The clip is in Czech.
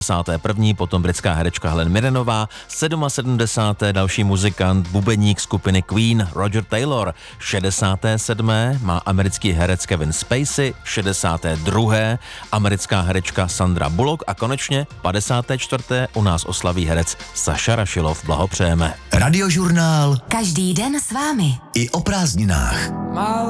51. potom britská herečka Helen Mirrenová, 77. další muzikant, bubeník skupiny Queen Roger Taylor, 67. má americký herec Kevin Spacey, 62. americká herečka Sandra Bullock a konečně 54. u nás oslaví herec Saša Rašilov. Blahopřejeme. Radiožurnál Každý den s vámi. i o prázdninách.